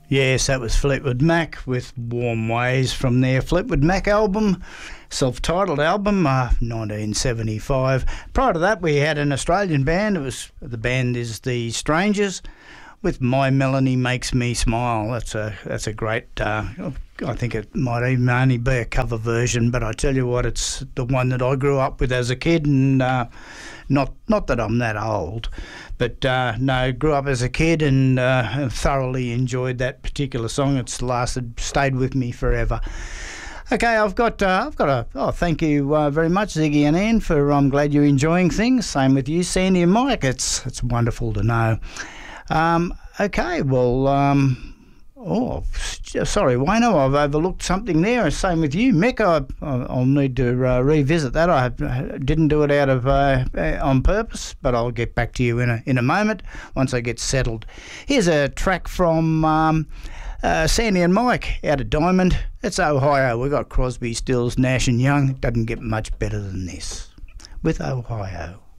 Yes, that was Fleetwood Mac with Warm Ways from their Fleetwood Mac album, self-titled album, 1975. Prior to that, we had an Australian band. The band is The Strangers with My Melanie Makes Me Smile. That's a great. I think it might even only be a cover version, but I tell you what, it's the one that I grew up with as a kid, and not that I'm that old, but no, grew up as a kid and thoroughly enjoyed that particular song. It's stayed with me forever. Okay, I've got thank you very much, Ziggy and Ann, for I'm glad you're enjoying things. Same with you, Sandy and Mike. It's wonderful to know. Okay, well, sorry, Wayno, I've overlooked something there. Same with you, Mick. I'll need to revisit that. I didn't do it out of on purpose, but I'll get back to you in a moment once I get settled. Here's a track from Sandy and Mike out of Diamond. It's Ohio. We've got Crosby, Stills, Nash and Young. It doesn't get much better than this with Ohio.